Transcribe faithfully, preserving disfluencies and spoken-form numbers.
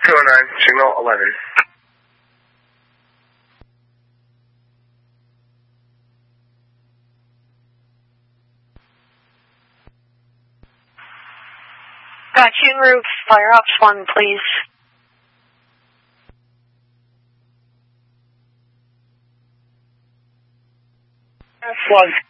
two oh nine, signal eleven. Gotcha, en route, Fire Ops one, please. That's one.